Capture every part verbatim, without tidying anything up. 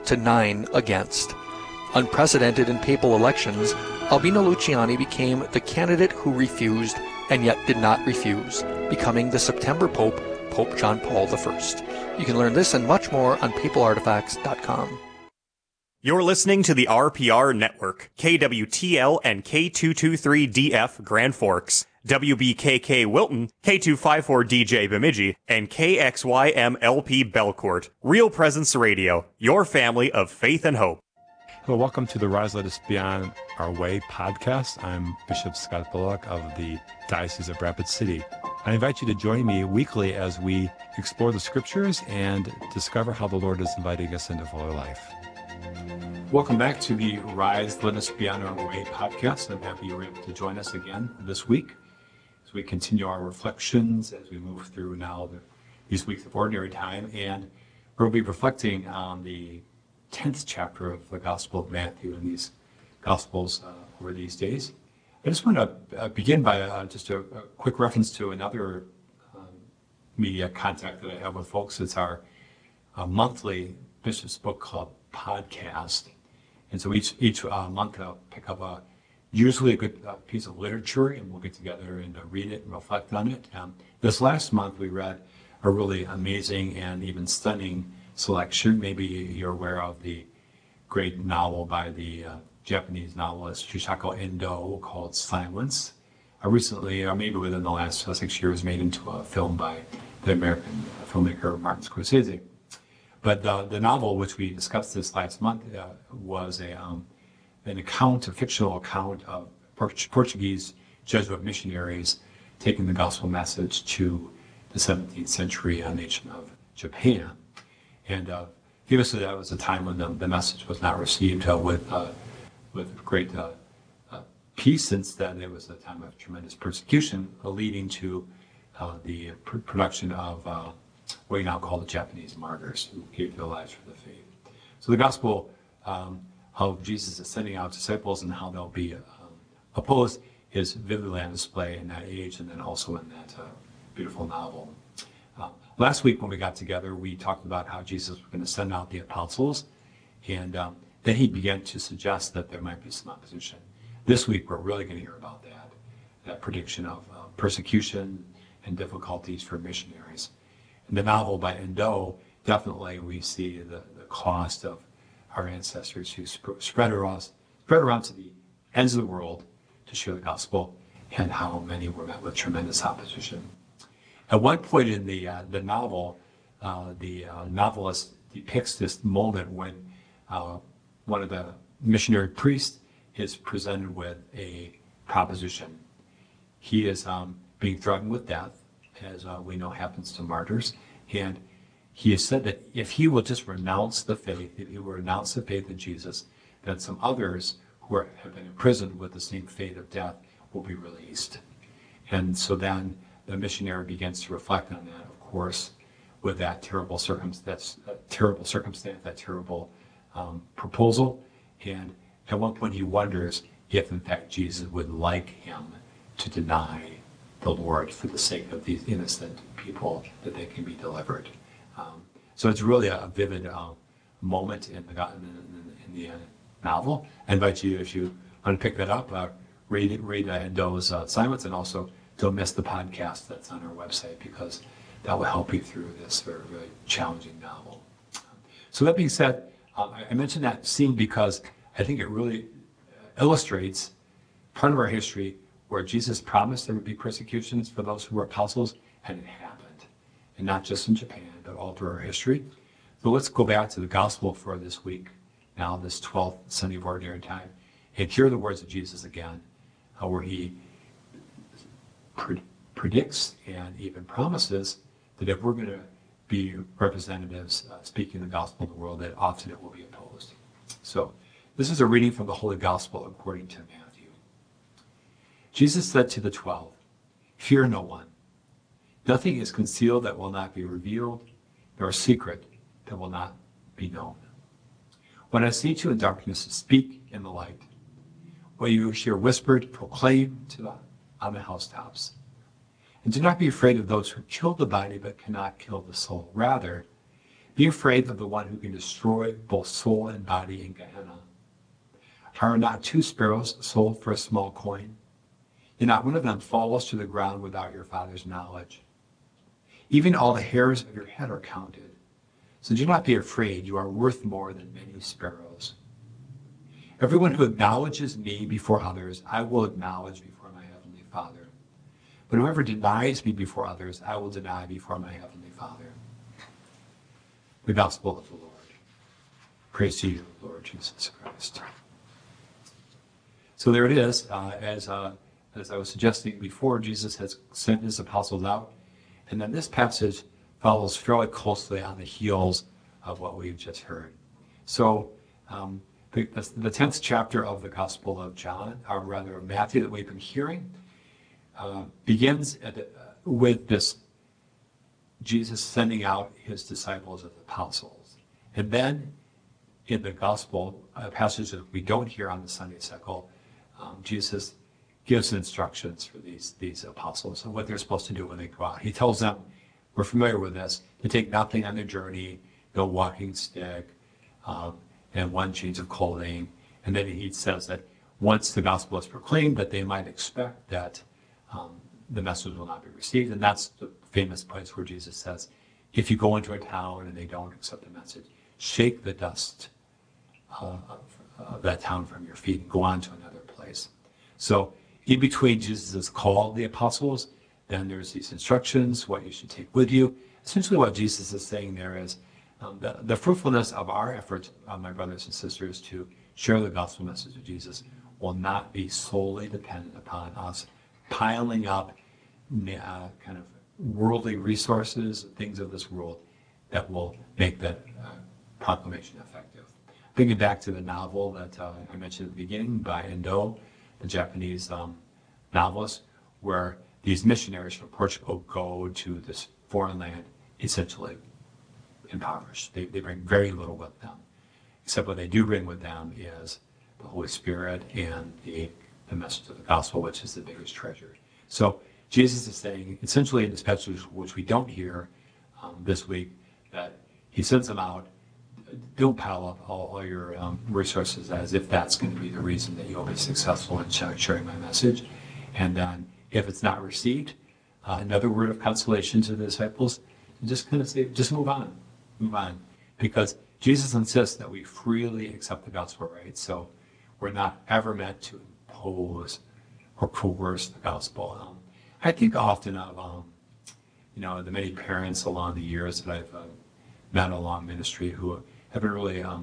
to nine against. Unprecedented in papal elections, Albino Luciani became the candidate who refused and yet did not refuse, becoming the September Pope, Pope John Paul the First. You can learn this and much more on papal artifacts dot com. You're listening to the R P R Network, K W T L and K two twenty-three D F Grand Forks, W B K K Wilton, K two fifty-four D J Bemidji, and K X Y M L P Belcourt. Real Presence Radio, your family of faith and hope. Hello, welcome to the Rise Let Us Be On Our Way podcast. I'm Bishop Scott Bullock of the Diocese of Rapid City. I invite you to join me weekly as we explore the scriptures and discover how the Lord is inviting us into fuller life. Welcome back to the Rise Let Us Be On Our Way podcast. I'm happy you were able to join us again this week as we continue our reflections as we move through now the, these weeks of ordinary time. And we'll be reflecting on the tenth chapter of the Gospel of Matthew in these Gospels uh, over these days. I just want to uh, begin by uh, just a, a quick reference to another um, media contact that I have with folks. It's our uh, monthly Bishop's Book Club podcast. And so each each uh, month I'll pick up a usually a good uh, piece of literature and we'll get together and uh, read it and reflect on it. Um, this last month we read a really amazing and even stunning selection. Maybe you're aware of the great novel by the uh, Japanese novelist Shusaku Endo called Silence. Uh, recently, or maybe within the last uh, six years, made into a film by the American filmmaker Martin Scorsese. But uh, the novel, which we discussed this last month, uh, was a um, an account, a fictional account of Port- Portuguese Jesuit missionaries taking the gospel message to the seventeenth century uh, nation of Japan. And uh, obviously that was a time when the, the message was not received uh, with uh, with great uh, uh, peace. Instead, it was a time of tremendous persecution, uh, leading to uh, the pr- production of uh, what we now call the Japanese martyrs, who gave their lives for the faith. So the gospel, um, how Jesus is sending out disciples and how they'll be um, opposed, is vividly on display in that age and then also in that uh, beautiful novel. Uh, last week when we got together, we talked about how Jesus was going to send out the apostles, and um, then he began to suggest that there might be some opposition. This week we're really going to hear about that, that prediction of uh, persecution and difficulties for missionaries. In the novel by Endo, definitely we see the, the cost of our ancestors who sp- spread, around, spread around to the ends of the world to share the gospel, and how many were met with tremendous opposition. At one point in the uh, the novel, uh, the uh, novelist depicts this moment when uh, one of the missionary priests is presented with a proposition. He is um, being threatened with death, as uh, we know happens to martyrs, and he has said that if he will just renounce the faith, if he will renounce the faith of Jesus, then some others who are, have been imprisoned with the same fate of death will be released. And so then the missionary begins to reflect on that, of course, with that terrible circumstance, that terrible circumstance, that terrible um, proposal. And at one point he wonders if in fact Jesus would like him to deny the Lord for the sake of these innocent people, that they can be delivered. Um, so it's really a vivid uh, moment in the, in, in the uh, novel. I invite you, if you want to pick that up, uh, read, read uh, Endo's uh, Silence, and also don't miss the podcast that's on our website, because that will help you through this very, very challenging novel. So that being said, um, I mentioned that scene because I think it really illustrates part of our history where Jesus promised there would be persecutions for those who were apostles, and it happened. And not just in Japan, but all through our history. So let's go back to the gospel for this week, now this twelfth Sunday of Ordinary Time, and hear the words of Jesus again, uh, where he pre- predicts and even promises that if we're going to be representatives uh, speaking the gospel in the world, that often it will be opposed. So this is a reading from the Holy Gospel according to Matthew. Jesus said to the twelve, "Fear no one. Nothing is concealed that will not be revealed, nor secret that will not be known. When I say to you in darkness, speak in the light. What you hear whispered, proclaim to the, on the housetops. And do not be afraid of those who kill the body but cannot kill the soul. Rather, Be afraid of the one who can destroy both soul and body in Gehenna. Are not two sparrows sold for a small coin? And not one of them falls to the ground without your Father's knowledge. Even all the hairs of your head are counted. So do not be afraid. You are worth more than many sparrows. Everyone who acknowledges me before others, I will acknowledge before my heavenly Father. But whoever denies me before others, I will deny before my heavenly Father. The Gospel of the Lord. Praise to you, Lord Jesus Christ. So there it is. Uh, as uh, as I was suggesting before, Jesus has sent his apostles out. And then this passage follows fairly closely on the heels of what we've just heard. So um, the, the tenth chapter of the Gospel of John, or rather Matthew, that we've been hearing, uh, begins at the, uh, with this Jesus sending out his disciples as apostles. And then in the Gospel, a passage that we don't hear on the Sunday cycle, um, Jesus gives instructions for these, these apostles and what they're supposed to do when they go out. He tells them, we're familiar with this, to take nothing on their journey, no walking stick, um, and one change of clothing. And then he says that once the gospel is proclaimed, that they might expect that um, the message will not be received. And that's the famous place where Jesus says, if you go into a town and they don't accept the message, shake the dust uh, of, of that town from your feet and go on to another place. So in between Jesus' call the apostles, then there's these instructions, what you should take with you. Essentially what Jesus is saying there is um, the, the fruitfulness of our efforts, uh, my brothers and sisters, to share the gospel message of Jesus will not be solely dependent upon us piling up uh, kind of worldly resources, things of this world that will make that uh, proclamation effective. Thinking back to the novel that uh, I mentioned at the beginning by Endo, the Japanese um, novelist, where these missionaries from Portugal go to this foreign land essentially impoverished. They, they bring very little with them, except what they do bring with them is the Holy Spirit and the, the message of the gospel, which is the biggest treasure. So Jesus is saying, essentially in this passage, which we don't hear um, this week, that he sends them out. Don't pile up all, all your um, resources as if that's going to be the reason that you'll be successful in sharing my message. And then if it's not received, uh, another word of consolation to the disciples, just kind of say, just move on, move on. Because Jesus insists that we freely accept the gospel, right? So we're not ever meant to impose or coerce the gospel. Um, I think often of, um, you know, the many parents along the years that I've uh, met along ministry who haven't really, um,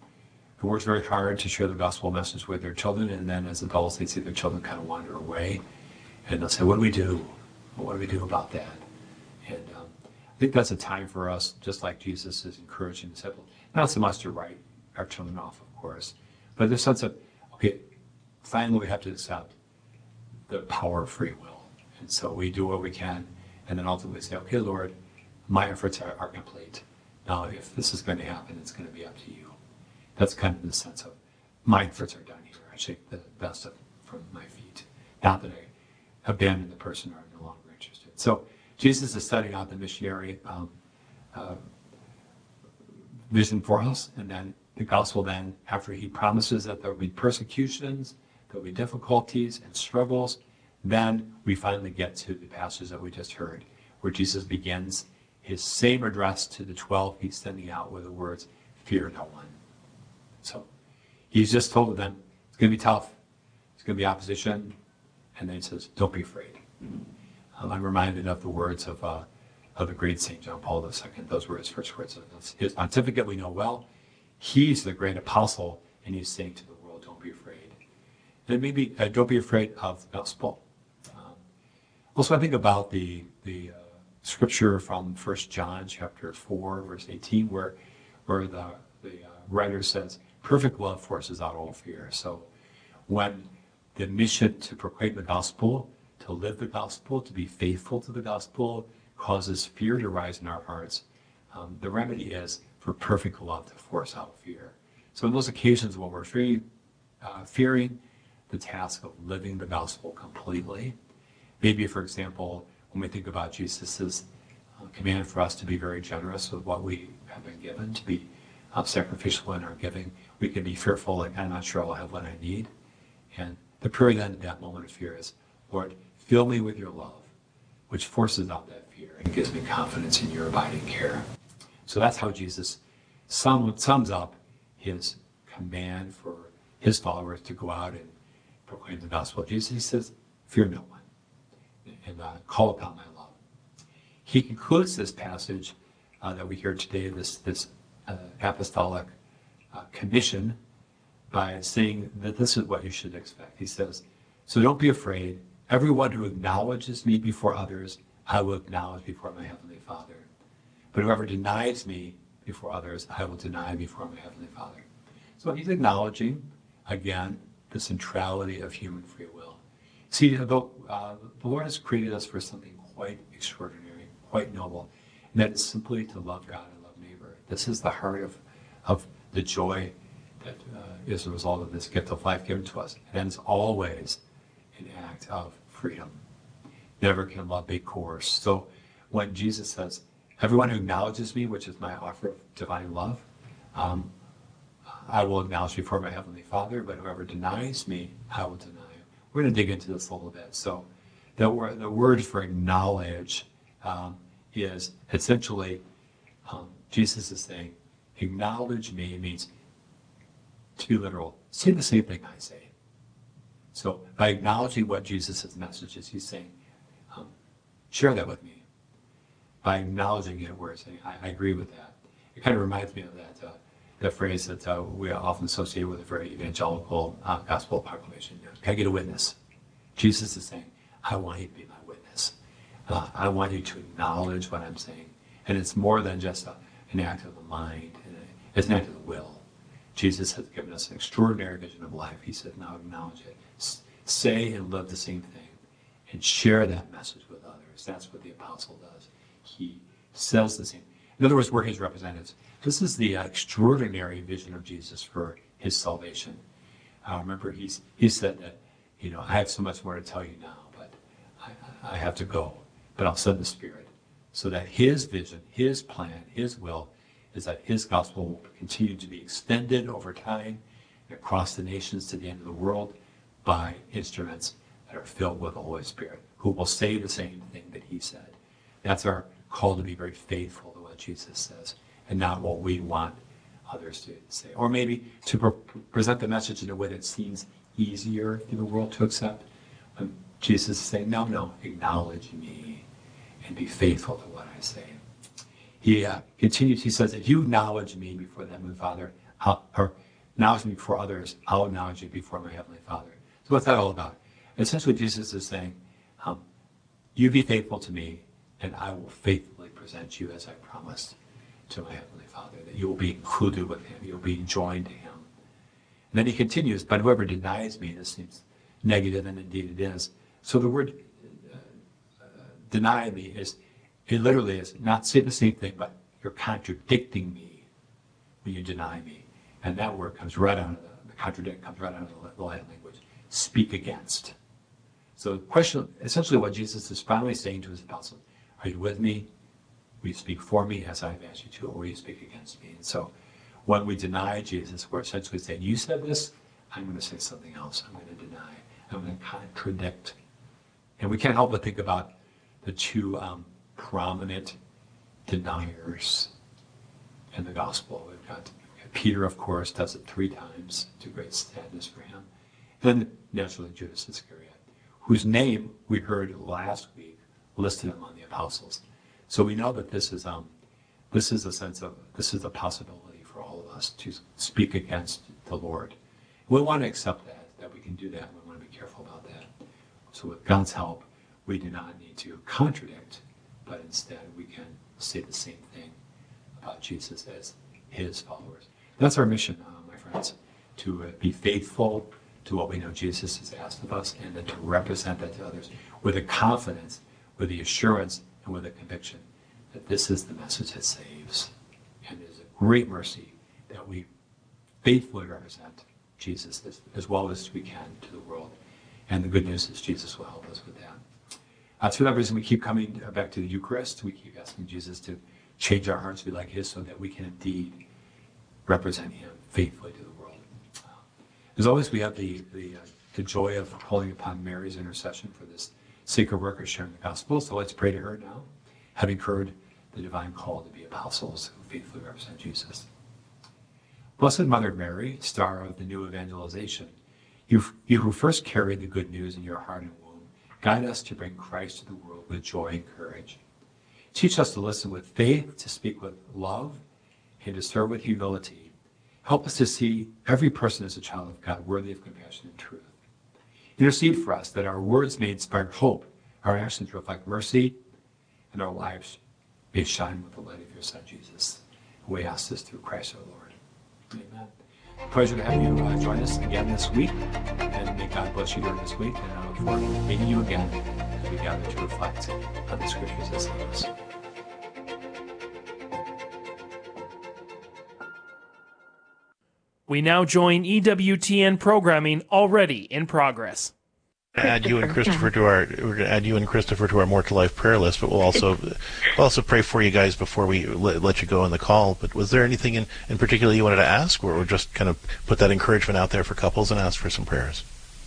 who worked very hard to share the gospel message with their children, and then as adults they see their children kind of wander away, and they'll say, what do we do? What do we do about that? And um, I think that's a time for us, just like Jesus is encouraging the disciples, not so much to write our children off, of course, but this sense of, okay, finally we have to accept the power of free will. And so we do what we can, and then ultimately say, okay, Lord, my efforts are, are complete. Now, if this is going to happen, it's going to be up to you. That's kind of the sense of, my efforts are done here. I shake the dust up from my feet. Not that I abandon the person or I'm no longer interested. So Jesus is setting out the missionary um, uh, vision for us, and then the gospel then, after he promises that there will be persecutions, there will be difficulties and struggles, then we finally get to the passage that we just heard, where Jesus begins his same address to the twelve he's sending out with the words, fear no one. So he's just told them, it's going to be tough, it's going to be opposition, and then he says, don't be afraid. Um, I'm reminded of the words of uh, of the great Saint John Paul the Second. Those were his first words. His pontificate we know well. He's the great apostle, and he's saying to the world, don't be afraid. And maybe uh, don't be afraid of the gospel. Um, also, I think about the the uh, scripture from First John chapter four, verse eighteen, where where the the uh, writer says, perfect love forces out all fear. So when the mission to proclaim the gospel, to live the gospel, to be faithful to the gospel, causes fear to rise in our hearts, um, the remedy is for perfect love to force out fear. So in those occasions when we're fearing, uh, fearing the task of living the gospel completely, maybe, for example, when we think about Jesus's uh, command for us to be very generous with what we have been given, to be uh, sacrificial in our giving. We can be fearful, like, I'm not sure I'll have what I need. And the prayer then in that moment of fear is, Lord, fill me with your love, which forces out that fear and gives me confidence in your abiding care. So that's how Jesus sum, sums up his command for his followers to go out and proclaim the gospel of Jesus. He says, fear no one, and uh, call upon my love. He concludes this passage uh, that we hear today, this, this uh, apostolic uh, commission, by saying that this is what you should expect. He says, so don't be afraid. Everyone who acknowledges me before others, I will acknowledge before my heavenly Father. But whoever denies me before others, I will deny before my heavenly Father. So he's acknowledging, again, the centrality of human free will. See, the, uh, the Lord has created us for something quite extraordinary, quite noble, and that is simply to love God and love neighbor. This is the heart of, of the joy that uh, is a result of this gift of life given to us. And it's always an act of freedom. Never can love be coerced. So when Jesus says, everyone who acknowledges me, which is my offer of divine love, um, I will acknowledge before my heavenly Father, but whoever denies me, I will deny him. We're going to dig into this a little bit. So the word, the word for acknowledge um, is essentially, um, Jesus is saying, acknowledge me means, to be literal, say the same thing I say. So by acknowledging what Jesus' message is, he's saying, um, share that with me. By acknowledging it, we're saying, I, I agree with that. It kind of reminds me of that uh, that phrase that uh, we often associate with a very evangelical uh, gospel proclamation. You know, can I get a witness? Jesus is saying, I want you to be my witness. Uh, I want you to acknowledge what I'm saying. And it's more than just a, an act of the mind. And a, it's an act of the will. Jesus has given us an extraordinary vision of life. He said, now acknowledge it. S- say and live the same thing. And share that message with others. That's what the apostle does. He says the same. In other words, we're his representatives. This is the uh, extraordinary vision of Jesus for his salvation. Uh, remember, he's, he said that, you know, I have so much more to tell you now, but I, I have to go. But I'll send the Spirit so that his vision, his plan, his will is that his gospel will continue to be extended over time across the nations to the end of the world by instruments that are filled with the Holy Spirit, who will say the same thing that he said. That's our call, to be very faithful to what Jesus says and not what we want others to say. Or maybe to pre- present the message in a way that seems easier in the world to accept. Um, Jesus is saying, no, no, acknowledge me and be faithful to what I say. He uh, continues, he says, if you acknowledge me before the Heavenly Father, I'll, or acknowledge me before others, I'll acknowledge you before my Heavenly Father. So what's that all about? Essentially, Jesus is saying, um, you be faithful to me, and I will faithfully present you as I promised to my Heavenly Father, that you will be included with him, you'll be joined to him. And then he continues, but whoever denies me, this seems negative, and indeed it is. So the word uh, uh, deny me is, it literally is not say the same thing, but you're contradicting me when you deny me. And that word comes right out of the, the contradict comes right out of the, the Latin language. Speak against. So the question, essentially what Jesus is finally saying to his apostles, are you with me? Will you speak for me as I've asked you to, or will you speak against me? And so when we deny Jesus, we're essentially saying, you said this, I'm going to say something else. I'm going to deny. I'm going to contradict. And we can't help but think about the two um, prominent deniers in the gospel. We've got Peter, of course, does it three times to great sadness for him. And then naturally Judas Iscariot, whose name we heard last week listed among the apostles. So we know that this is um, this is a sense of, this is a possibility for all of us to speak against the Lord. We want to accept that, that we can do that. We want to be careful about that. So with God's help, we do not need to contradict, but instead we can say the same thing about Jesus as his followers. That's our mission, uh, my friends, to uh, be faithful to what we know Jesus has asked of us, and then to represent that to others with a confidence, with the assurance, and with a conviction that this is the message that saves. And it is a great mercy that we faithfully represent Jesus as, as well as we can to the world. And the good news is Jesus will help us with that. Uh, so for that reason, we keep coming back to the Eucharist. We keep asking Jesus to change our hearts to be like his so that we can indeed represent him faithfully to the world. As always, we have the, the, uh, the joy of calling upon Mary's intercession for this sacred work of sharing the gospel. So let's pray to her now, having heard the divine call to be apostles who faithfully represent Jesus. Blessed Mother Mary, star of the new evangelization, you, you who first carried the good news in your heart and womb, guide us to bring Christ to the world with joy and courage. Teach us to listen with faith, to speak with love, and to serve with humility. Help us to see every person as a child of God, worthy of compassion and truth. Intercede for us that our words may inspire hope, our actions reflect mercy, and our lives may shine with the light of your Son, Jesus. We ask this through Christ our Lord. Amen. Pleasure to have you uh, join us again this week, and may God bless you during this week, and I look forward to meeting you again as we gather to reflect on the Scriptures as they us. We now join E W T N programming already in progress. Add you and Christopher to our we're going to add you and Christopher to our More to Life prayer list, but we'll also we'll also pray for you guys before we let, let you go on the call. But was there anything in, in particular you wanted to ask, or just kind of put that encouragement out there for couples and ask for some prayers?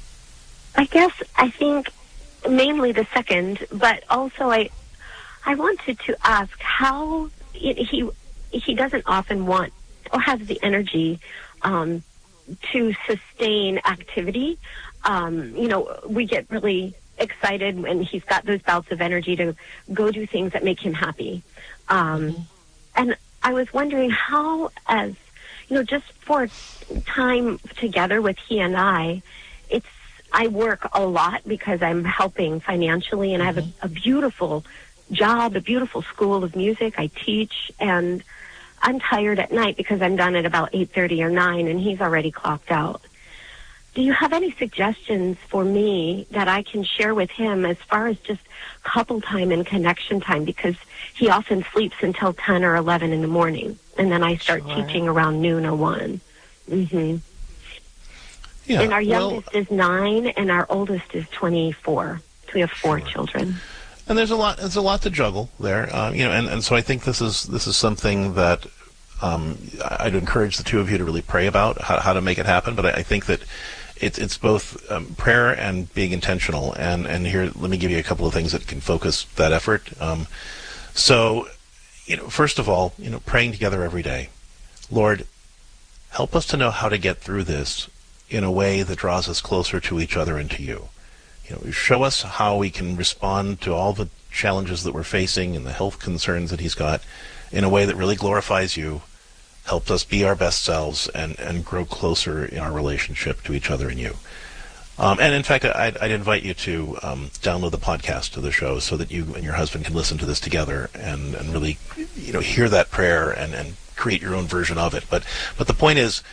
I guess I think mainly the second, but also I I wanted to ask how it, he he doesn't often want or has the energy um, to sustain activity. Um, you know, we get really excited when he's got those bouts of energy to go do things that make him happy. Um, mm-hmm. And I was wondering how, as, you know, just for time together with he and I, it's, I work a lot because I'm helping financially, and mm-hmm. I have a, a beautiful job, a beautiful school of music. I teach, and I'm tired at night because I'm done at about eight thirty or nine, and he's already clocked out. Do you have any suggestions for me that I can share with him as far as just couple time and connection time? Because he often sleeps until ten or eleven in the morning, and then I start sure. teaching around noon or one. Mm-hmm. Yeah, and our youngest well, is nine, and our oldest is twenty-four. So we have four sure. children. And there's a lot. There's a lot to juggle there, uh, you know. And, and so I think this is this is something that um, I'd encourage the two of you to really pray about how, how to make it happen. But I, I think that it's it's both um, prayer and being intentional. And and here, let me give you a couple of things that can focus that effort. Um, so, you know, first of all, you know, praying together every day. Lord, help us to know how to get through this in a way that draws us closer to each other and to you. You know, show us how we can respond to all the challenges that we're facing and the health concerns that he's got in a way that really glorifies you, helps us be our best selves, and, and grow closer in our relationship to each other and you. Um, and in fact, I'd, I'd invite you to um, download the podcast of the show so that you and your husband can listen to this together and, and really, you know, hear that prayer and, and create your own version of it. But but the point is,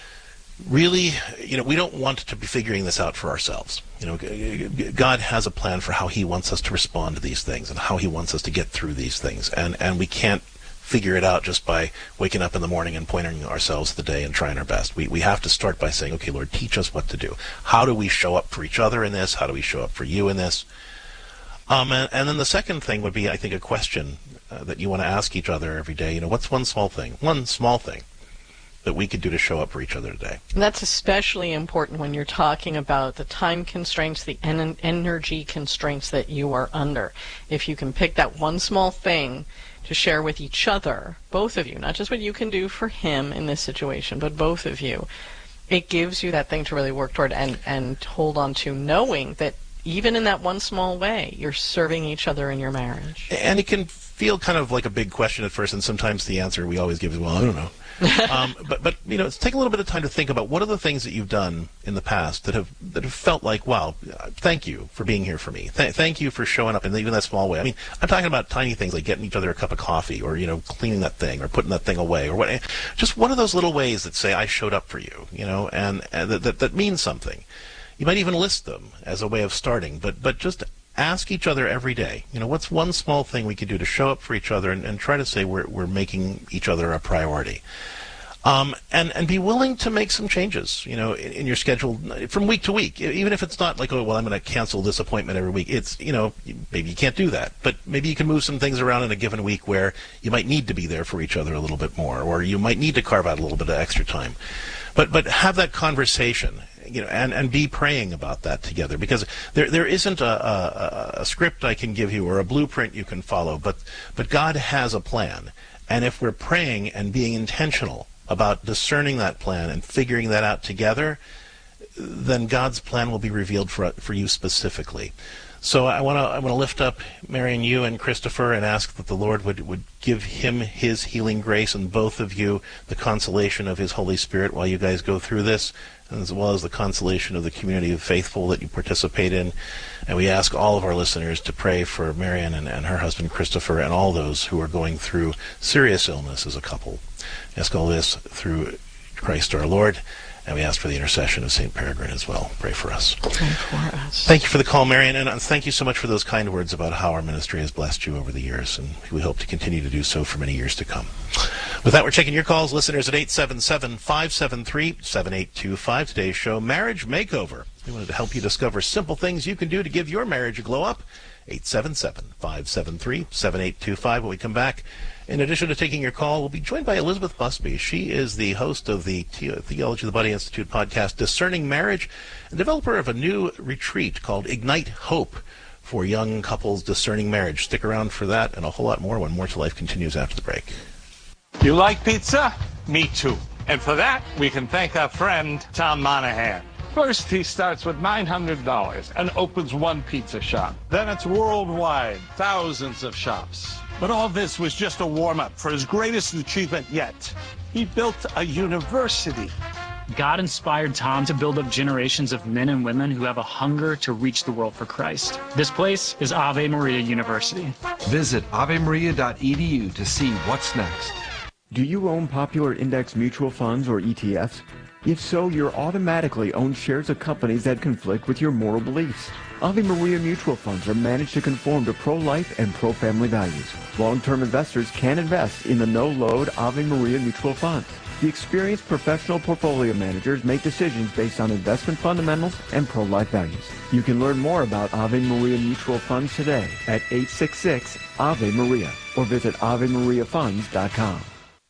really, you know, we don't want to be figuring this out for ourselves. You know, God has a plan for how he wants us to respond to these things and how he wants us to get through these things. And, and we can't figure it out just by waking up in the morning and pointing ourselves the day and trying our best. We we have to start by saying, okay, Lord, teach us what to do. How do we show up for each other in this? How do we show up for you in this? Um, and, and then the second thing would be, I think, a question uh, that you want to ask each other every day. You know, what's one small thing, one small thing that we could do to show up for each other today? And that's especially important when you're talking about the time constraints, the en- energy constraints that you are under. If you can pick that one small thing to share with each other, both of you, not just what you can do for him in this situation, but both of you, it gives you that thing to really work toward and, and hold on to, knowing that even in that one small way, you're serving each other in your marriage. And it can feel kind of like a big question at first, and sometimes the answer we always give is, well, I don't know. um, but, but you know, take a little bit of time to think about what are the things that you've done in the past that have that have felt like, wow, thank you for being here for me. Th- thank you for showing up in even that small way. I mean, I'm talking about tiny things like getting each other a cup of coffee, or, you know, cleaning that thing, or putting that thing away, or what. Just one of those little ways that say, I showed up for you, you know, and, and that, that that means something. You might even list them as a way of starting, but but just ask each other every day, you know, what's one small thing we could do to show up for each other, and, and try to say we're we're making each other a priority. Um, and, and be willing to make some changes, you know, in, in your schedule from week to week. Even if it's not like, oh, well, I'm going to cancel this appointment every week. It's, you know, maybe you can't do that. But maybe you can move some things around in a given week where you might need to be there for each other a little bit more, or you might need to carve out a little bit of extra time. But but have that conversation, you know, and, and be praying about that together, because there there isn't a, a, a script I can give you or a blueprint you can follow, but but God has a plan. And if we're praying and being intentional about discerning that plan and figuring that out together, then God's plan will be revealed for for you specifically. So I want to I want to lift up Marion, you and Christopher, and ask that the Lord would, would give him his healing grace, and both of you the consolation of his Holy Spirit while you guys go through this, as well as the consolation of the community of faithful that you participate in. And we ask all of our listeners to pray for Marion and, and her husband Christopher and all those who are going through serious illness as a couple. We ask all this through Christ our Lord, and we ask for the intercession of Saint Peregrine as well. Pray for us. Pray for us. Thank you for the call, Marion, and thank you so much for those kind words about how our ministry has blessed you over the years, and we hope to continue to do so for many years to come. With that, we're checking your calls, listeners, at eight seven seven, five seven three, seven eight two five. Today's show, Marriage Makeover. We wanted to help you discover simple things you can do to give your marriage a glow up. eight seven seven, five seven three, seven eight two five. When we come back, in addition to taking your call, we'll be joined by Elizabeth Busby. She is the host of the Theology of the Body Institute podcast, Discerning Marriage, and developer of a new retreat called Ignite Hope for young couples discerning marriage. Stick around for that and a whole lot more when More to Life continues after the break. You like pizza? Me too. And for that, we can thank our friend Tom Monahan. First, he starts with nine hundred dollars and opens one pizza shop. Then it's worldwide, thousands of shops. But all this was just a warm-up for his greatest achievement yet. He built a university. God inspired Tom to build up generations of men and women who have a hunger to reach the world for Christ. This place is Ave Maria University. Visit ave maria dot e d u to see what's next. Do you own popular index mutual funds or E T Fs? If so, you're automatically own shares of companies that conflict with your moral beliefs. Ave Maria mutual funds are managed to conform to pro-life and pro-family values. Long-term investors can invest in the no-load Ave Maria mutual funds. The experienced professional portfolio managers make decisions based on investment fundamentals and pro-life values. You can learn more about Ave Maria mutual funds today at eight six six, Ave Maria or visit ave maria funds dot com.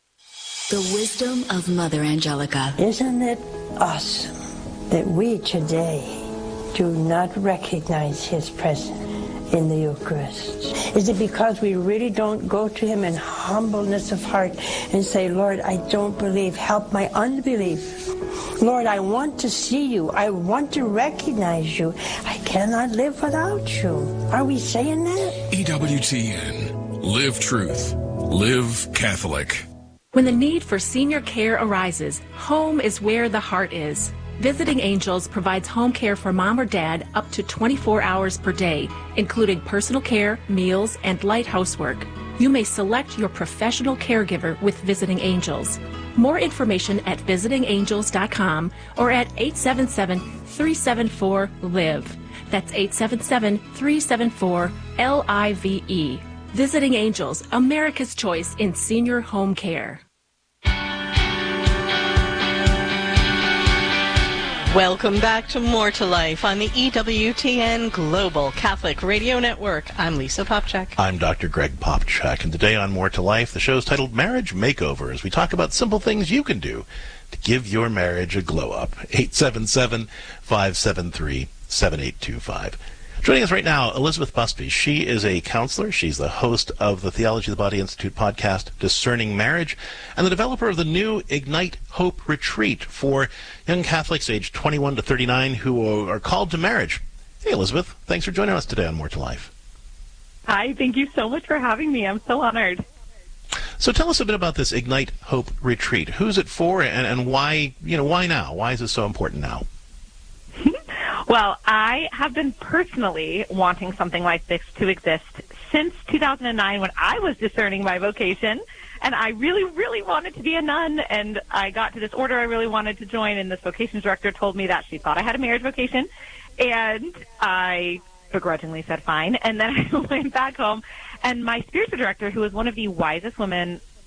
The wisdom of Mother Angelica. Isn't it awesome that we today do not recognize his presence in the Eucharist? Is it because we really don't go to him in humbleness of heart and say, Lord, I don't believe, help my unbelief. Lord, I want to see you. I want to recognize you. I cannot live without you. Are we saying that? E W T N. Live truth. Live Catholic. When the need for senior care arises, home is where the heart is. Visiting Angels provides home care for mom or dad up to twenty-four hours per day, including personal care, meals, and light housework. You may select your professional caregiver with Visiting Angels. More information at visiting angels dot com or at eight seven seven, three seven four, L I V E. That's eight seven seven, three seven four, L I V E. Visiting Angels, America's choice in senior home care. Welcome back to More to Life on the E W T N Global Catholic Radio Network. I'm Lisa Popchak. I'm Doctor Greg Popchak, and today on More to Life, the show is titled Marriage Makeover, as we talk about simple things you can do to give your marriage a glow up. eight seven seven, five seven three, seven eight two five. Joining us right now, Elizabeth Busby. She is a counselor. She's the host of the Theology of the Body Institute podcast, Discerning Marriage, and the developer of the new Ignite Hope Retreat for young Catholics aged twenty-one to thirty-nine who are called to marriage. Hey, Elizabeth. Thanks for joining us today on More to Life. Hi. Thank you so much for having me. I'm so honored. So tell us a bit about this Ignite Hope Retreat. Who's it for, and, and why, you know, why now? Why is it so important now? Well, I have been personally wanting something like this to exist since two thousand nine when I was discerning my vocation, and I really, really wanted to be a nun, and I got to this order I really wanted to join, and this vocations director told me that she thought I had a marriage vocation, and I begrudgingly said fine, and then I went back home, and my spiritual director, who is one of the wisest women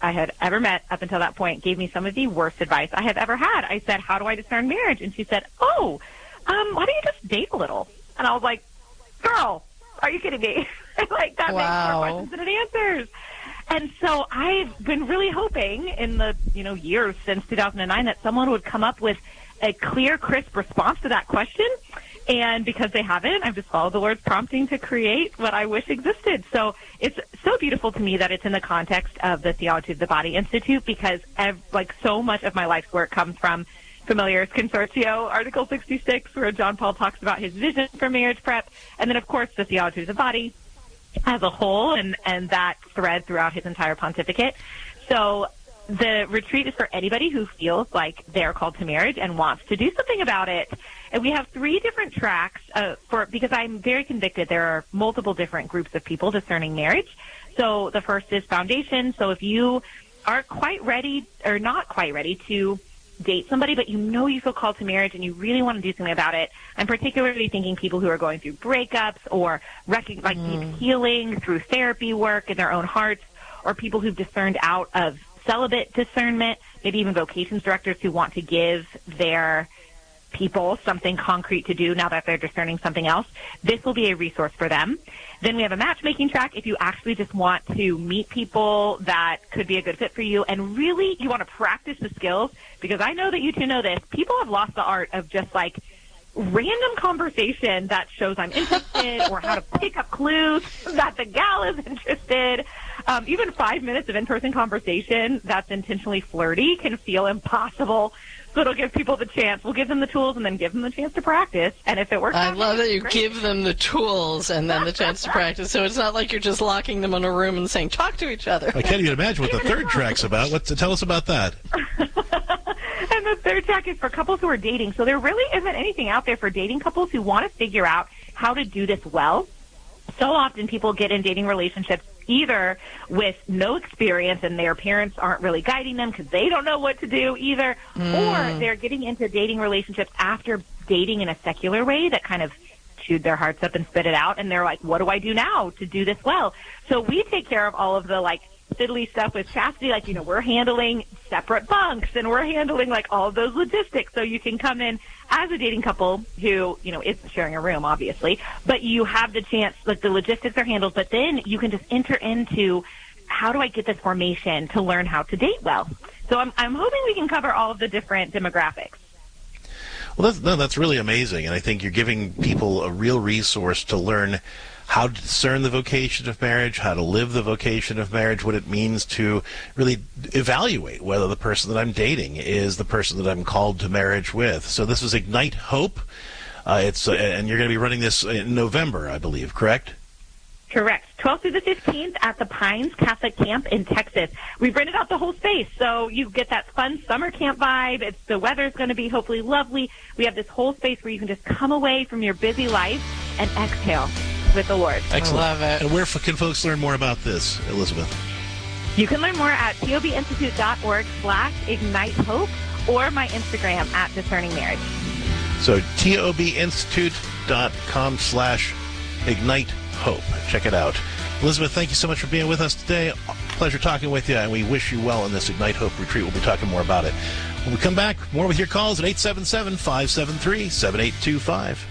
I had ever met up until that point gave me some of the worst advice I have ever had. I said, how do I discern marriage? And she said, oh, um, why don't you just date a little? And I was like, girl, are you kidding me? Like, that Wow. makes more questions than it answers. And so I've been really hoping in the, you know, years since two thousand nine that someone would come up with a clear, crisp response to that question. And because they haven't, I've just followed the Lord's prompting to create what I wish existed. So it's so beautiful to me that it's in the context of the Theology of the Body Institute, because ev- like so much of my life's work comes from Familiaris Consortio, Article sixty-six, where John Paul talks about his vision for marriage prep. And then, of course, the Theology of the Body as a whole, and, and that thread throughout his entire pontificate. So the retreat is for anybody who feels like they're called to marriage and wants to do something about it. And we have three different tracks uh, for because I'm very convicted there are multiple different groups of people discerning marriage. So the first is foundation. So if you aren't quite ready or not quite ready to date somebody, but you know you feel called to marriage and you really want to do something about it, I'm particularly thinking people who are going through breakups or rec- like Mm. deep healing through therapy work in their own hearts, or people who've discerned out of celibate discernment, maybe even vocations directors who want to give their people something concrete to do now that they're discerning something else. This will be a resource for them. Then we have a matchmaking track if you actually just want to meet people that could be a good fit for you and really you want to practice the skills, because I know that you two know this. People have lost the art of just like random conversation that shows I'm interested or how to pick up clues that the gal is interested. Um, even five minutes of in-person conversation that's intentionally flirty can feel impossible. So it'll give people the chance. We'll give them the tools and then give them the chance to practice. And if it works I out, love that you great. give them the tools and then the chance to practice. So it's not like you're just locking them in a room and saying, talk to each other. I can't even imagine what the third track's about. What, tell us about that. And the third track is for couples who are dating. So there really isn't anything out there for dating couples who want to figure out how to do this well. So often people get in dating relationships either with no experience and their parents aren't really guiding them because they don't know what to do either, Mm. or they're getting into dating relationships after dating in a secular way that kind of chewed their hearts up and spit it out, and they're like, what do I do now to do this well? So we take care of all of the, like, fiddly stuff with chastity, like, you know, we're handling separate bunks and we're handling like all of those logistics. So you can come in as a dating couple who, you know, isn't sharing a room, obviously, but you have the chance, like the logistics are handled, but then you can just enter into how do I get this formation to learn how to date well. So I'm, I'm hoping we can cover all of the different demographics. Well, that's, no, that's really amazing, and I think you're giving people a real resource to learn how to discern the vocation of marriage, how to live the vocation of marriage, what it means to really evaluate whether the person that I'm dating is the person that I'm called to marriage with. So this is Ignite Hope. Uh, it's uh, and you're going to be running this in November, I believe, correct? Correct. twelfth through the fifteenth at the Pines Catholic Camp in Texas. We've rented out the whole space, so you get that fun summer camp vibe. It's the weather's going to be hopefully lovely. We have this whole space where you can just come away from your busy life and exhale with the Lord. Excellent. I love it. And where f- can folks learn more about this, Elizabeth? You can learn more at tobinstitute.org slash ignite hope or my Instagram at discerning marriage. So tobinstitute.com slash ignite hope. Check it out. Elizabeth, thank you so much for being with us today. Pleasure talking with you, and we wish you well in this Ignite Hope retreat. We'll be talking more about it. When we come back, more with your calls at eight seven seven, five seven three, seven eight two five.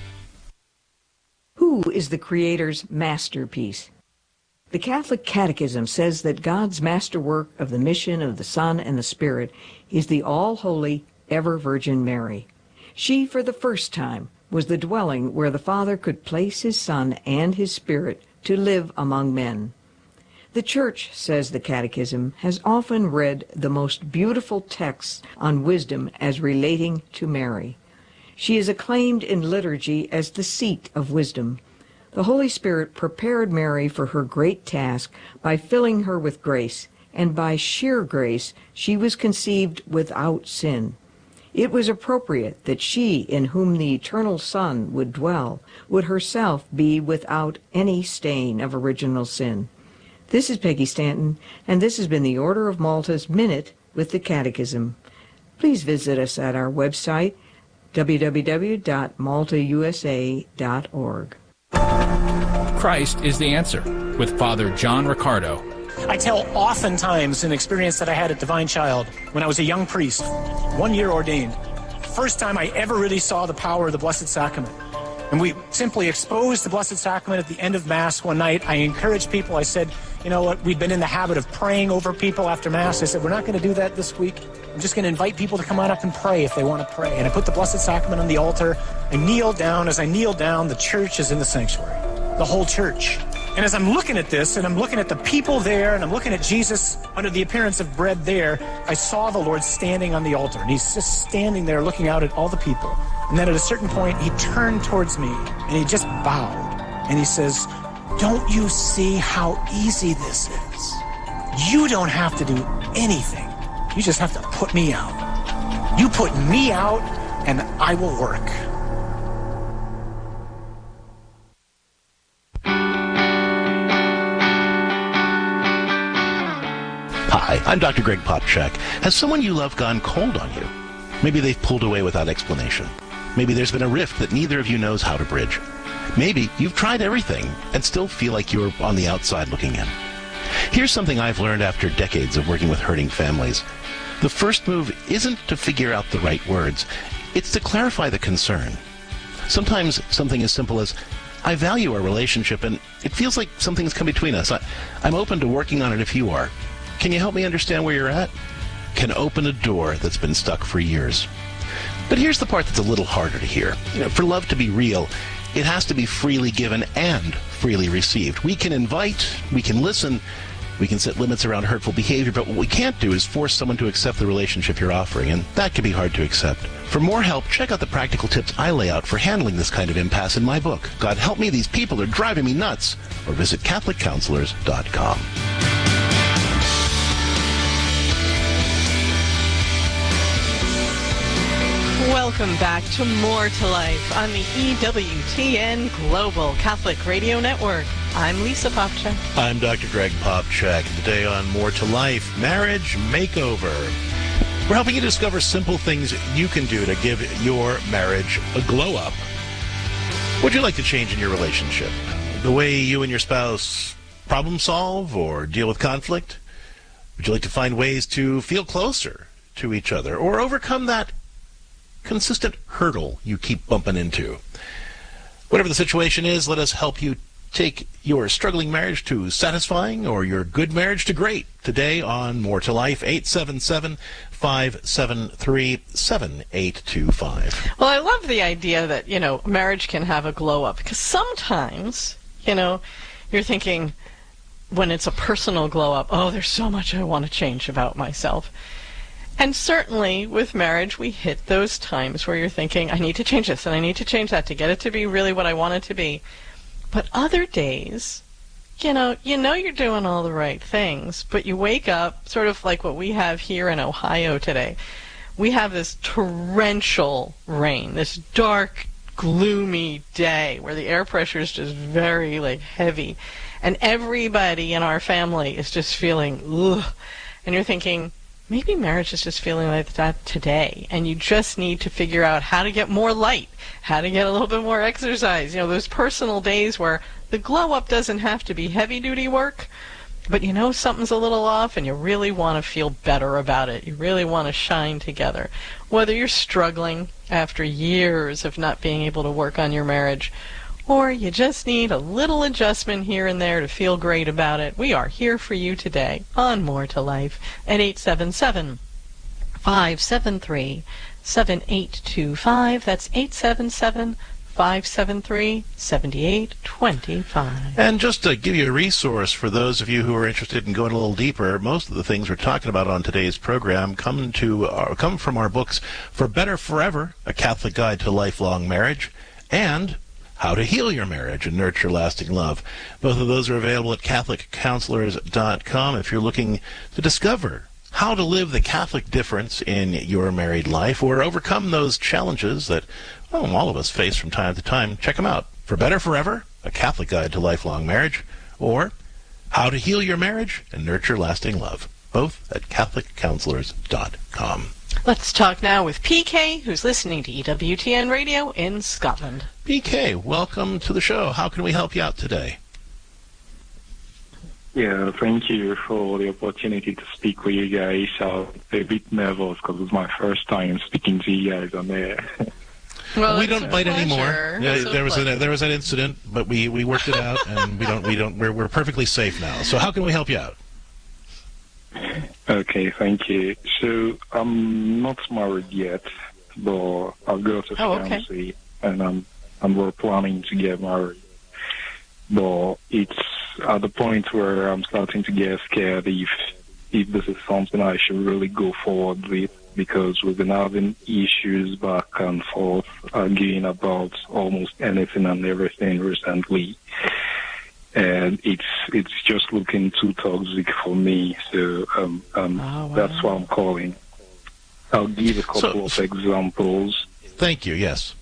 Who is the Creator's masterpiece? The Catholic Catechism says that God's masterwork of the mission of the Son and the Spirit is the all-holy, ever-Virgin Mary. She, for the first time, was the dwelling where the Father could place his Son and his Spirit to live among men. The Church, says the Catechism, has often read the most beautiful texts on wisdom as relating to Mary. She is acclaimed in liturgy as the seat of wisdom. The Holy Spirit prepared Mary for her great task by filling her with grace, and by sheer grace she was conceived without sin. It was appropriate that she, in whom the eternal Son would dwell, would herself be without any stain of original sin. This is Peggy Stanton, and this has been the Order of Malta's Minute with the Catechism. Please visit us at our website, w w w dot malta u s a dot org. Christ is the Answer with Father John Riccardo. I tell oftentimes an experience that I had at Divine Child when I was a young priest, one year ordained. First time I ever really saw the power of the Blessed Sacrament. And we simply exposed the Blessed Sacrament at the end of Mass one night. I encouraged people. I said, you know what, we'd been in the habit of praying over people after Mass. I said, we're not going to do that this week. I'm just going to invite people to come on up and pray if they want to pray. And I put the Blessed Sacrament on the altar. I kneel down. As I kneel down, the church is in the sanctuary, the whole church. And as I'm looking at this, and I'm looking at the people there, and I'm looking at Jesus under the appearance of bread there, I saw the Lord standing on the altar. And he's just standing there looking out at all the people. And then at a certain point, he turned towards me, and he just bowed. And he says, don't you see how easy this is? You don't have to do anything. You just have to put me out. You put me out, and I will work. Hi, I'm Doctor Greg Popchak. Has someone you love gone cold on you? Maybe they've pulled away without explanation. Maybe there's been a rift that neither of you knows how to bridge. Maybe you've tried everything and still feel like you're on the outside looking in. Here's something I've learned after decades of working with hurting families. The first move isn't to figure out the right words. It's to clarify the concern. Sometimes something as simple as, I value our relationship and it feels like something's come between us. I, I'm open to working on it if you are. Can you help me understand where you're at? Can open a door that's been stuck for years. But here's the part that's a little harder to hear. You know, for love to be real, it has to be freely given and freely received. We can invite, we can listen, we can set limits around hurtful behavior, but what we can't do is force someone to accept the relationship you're offering, and that can be hard to accept. For more help, check out the practical tips I lay out for handling this kind of impasse in my book, God Help Me, These People Are Driving Me Nuts, or visit Catholic Counselors dot com. Welcome back to More to Life on the E W T N Global Catholic Radio Network. I'm Lisa Popchak. I'm Doctor Greg Popchak. Today on More to Life, Marriage Makeover. We're helping you discover simple things you can do to give your marriage a glow up. What would you like to change in your relationship? The way you and your spouse problem solve or deal with conflict? Would you like to find ways to feel closer to each other or overcome that consistent hurdle you keep bumping into? Whatever the situation is, let us help you take your struggling marriage to satisfying or your good marriage to great. Today on More to Life, eight seven seven, five seven three, seven eight two five. Well, I love the idea that, you know, marriage can have a glow up, because sometimes, you know, you're thinking when it's a personal glow up, oh, there's so much I want to change about myself. And certainly with marriage, we hit those times where you're thinking, I need to change this and I need to change that to get it to be really what I want it to be. But other days, you know, you know you're doing all the right things, but you wake up, sort of like what we have here in Ohio today. We have this torrential rain, this dark, gloomy day where the air pressure is just very, like, heavy. And everybody in our family is just feeling, ugh. And you're thinking, maybe marriage is just feeling like that today, and you just need to figure out how to get more light, how to get a little bit more exercise. You know, those personal days where the glow-up doesn't have to be heavy-duty work, but you know something's a little off and you really want to feel better about it. You really want to shine together. Whether you're struggling after years of not being able to work on your marriage, or you just need a little adjustment here and there to feel great about it, we are here for you today on More to Life at eight seven seven, five seven three, seven eight two five. That's eight seven seven, five seven three, seven eight two five. And just to give you a resource for those of you who are interested in going a little deeper, most of the things we're talking about on today's program come to uh, come from our books For Better Forever, A Catholic Guide to Lifelong Marriage, and How to Heal Your Marriage and Nurture Lasting Love. Both of those are available at Catholic Counselors dot com if you're looking to discover how to live the Catholic difference in your married life or overcome those challenges that, well, all of us face from time to time. Check them out. For Better Forever, A Catholic Guide to Lifelong Marriage, or How to Heal Your Marriage and Nurture Lasting Love. Both at Catholic Counselors dot com. Let's talk now with P K, who's listening to E W T N Radio in Scotland. P K, welcome to the show. How can we help you out today? Yeah, thank you for the opportunity to speak with you guys. I'm a bit nervous because it's my first time speaking to you guys on there. Well, we don't bite anymore. Yeah, there was a, there was an incident, but we, we worked it out, and we don't we don't we're we're perfectly safe now. So how can we help you out? Okay, thank you. So I'm not married yet, but I've got a Oh, okay. fiancé, and I'm and we're planning to get married. But it's at the point where I'm starting to get scared if if this is something I should really go forward with, because we've been having issues back and forth, arguing about almost anything and everything recently. And it's it's just looking too toxic for me, so um, um, Oh, wow. that's why I'm calling. I'll give a couple So- of examples. Thank you. Yes.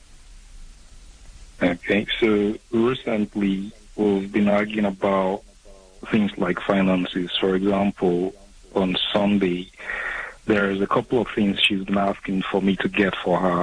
Okay, so recently we've been arguing about things like finances. For example, on Sunday, there's a couple of things she's been asking for me to get for her,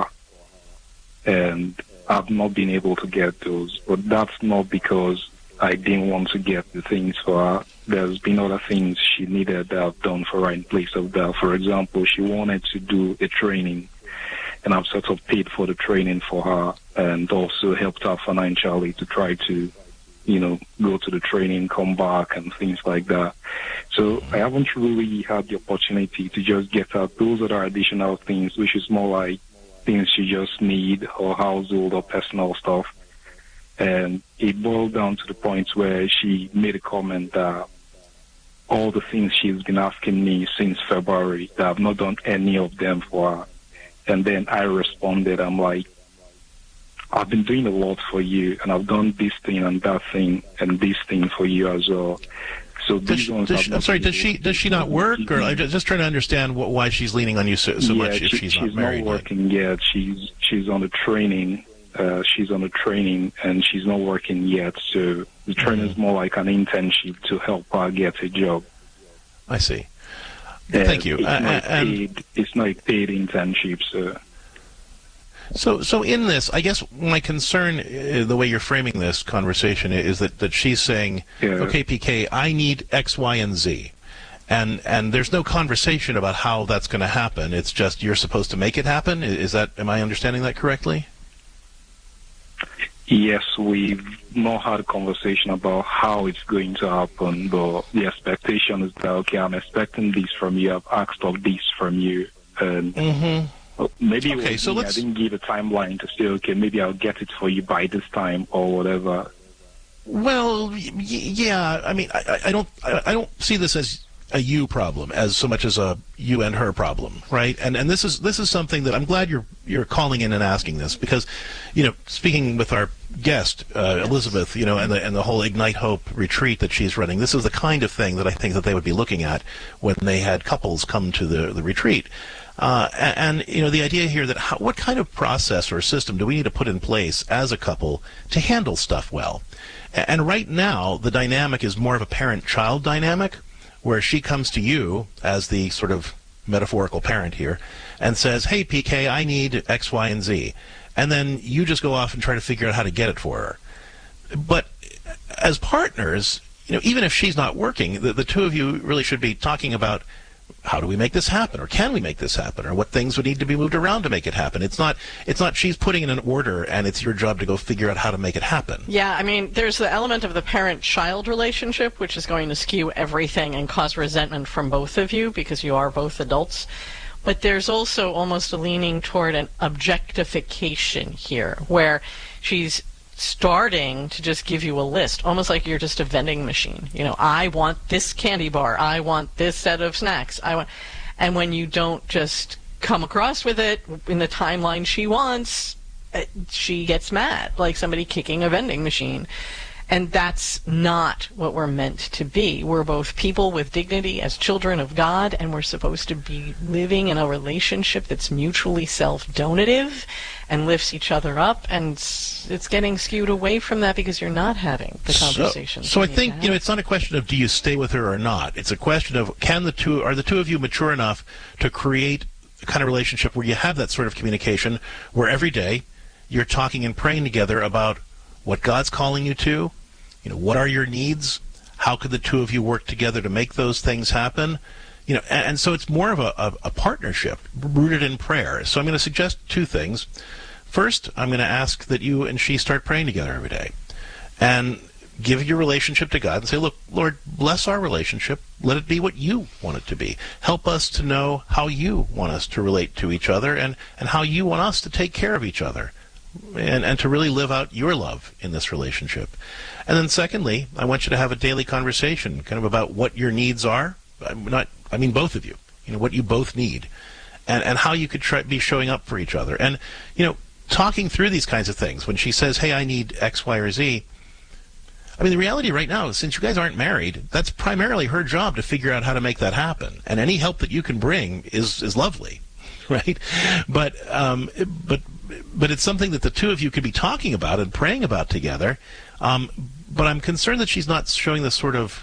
and I've not been able to get those. But that's not because I didn't want to get the things for her. There's been other things she needed that I've done for her in place of that. For example, she wanted to do a training, and I've sort of paid for the training for her and also helped her financially to try to, you know, go to the training, come back, and things like that. So I haven't really had the opportunity to just get her those other additional things, which is more like things she just need, or household or personal stuff. And it boiled down to the point where she made a comment that all the things she's been asking me since February, that I've not done any of them for her. And then I responded, I'm like, I've been doing a lot for you, and I've done this thing and that thing and this thing for you as well. So Does these she, ones does have she, not I'm sorry. been Does she able does she not work, or I'm just just trying to understand what, why she's leaning on you so, so yeah, much if she- she's, she's not married not working yet. She's she's on the training. Uh, she's on the training, and she's not working yet. So the training is more like an internship to help her get a job. I see. And Thank you. It's, Uh, not and- paid, it's not a paid internship. So So, so in this, I guess my concern, uh, the way you're framing this conversation, is that, that she's saying, okay, P K, I need X, Y, and Z. And and there's no conversation about how that's going to happen. It's just you're supposed to make it happen. I- Is that, am I understanding that correctly? yes, we've not had a conversation about how it's going to happen, but the expectation is that, okay, I'm expecting this from you. I've asked of this from you. And Mm-hmm. Well, maybe it Okay, was so me. I let's- didn't give a timeline to say, okay, maybe I'll get it for you by this time or whatever. Well, y- y- yeah. I mean, I, I- I don't, I, I don't see this as a you problem as so much as a you and her problem, right? And and this is this is something that I'm glad you're you're calling in and asking this, because, you know, speaking with our guest uh, Elizabeth, you know, and the and the whole Ignite Hope retreat that she's running, this is the kind of thing that I think that they would be looking at when they had couples come to the the retreat. Uh, and, and, you know, the idea here that how, what kind of process or system do we need to put in place as a couple to handle stuff well? A- And right now, the dynamic is more of a parent-child dynamic, where she comes to you as the sort of metaphorical parent here and says, hey, P K, I need X, Y, and Z. And then you just go off and try to figure out how to get it for her. But as partners, you know, even if she's not working, the, the two of you really should be talking about, how do we make this happen, or can we make this happen, or what things would need to be moved around to make it happen? It's not it's not she's putting in an order and it's your job to go figure out how to make it happen. Yeah, I mean, there's the element of the parent-child relationship, which is going to skew everything and cause resentment from both of you because you are both adults. But there's also almost a leaning toward an objectification here, where she's starting to just give you a list, almost like you're just a vending machine. You know, I want this candy bar, I want this set of snacks, I want, and when you don't just come across with it in the timeline she wants, she gets mad, like somebody kicking a vending machine. And that's not what we're meant to be. We're both people with dignity as children of God, and we're supposed to be living in a relationship that's mutually self-donative and lifts each other up, and it's getting skewed away from that because you're not having the conversation. So, so I think, you know, it's not a question of do you stay with her or not. It's a question of can the two, are the two of you mature enough to create a kind of relationship where you have that sort of communication, where every day you're talking and praying together about what God's calling you to, you know, what are your needs, How could the two of you work together to make those things happen? You know, and, and so it's more of a, a, a partnership rooted in prayer. So I'm going to suggest two things. First, I'm going to ask that you and she start praying together every day. And give your relationship to God and say, look, Lord, bless our relationship. Let it be what you want it to be. Help us to know how you want us to relate to each other and, and how you want us to take care of each other and, and to really live out your love in this relationship. And then secondly, I want you to have a daily conversation kind of about what your needs are. I'm not, I mean both of you, you know, what you both need and, and how you could try, be showing up for each other. And, you know, talking through these kinds of things. When she says, hey, I need X, Y, or Z, I mean, the reality right now is since you guys aren't married, that's primarily her job to figure out how to make that happen. And any help that you can bring is, is lovely, right? But, um, but, but it's something that the two of you could be talking about and praying about together. Um, but I'm concerned that she's not showing the sort of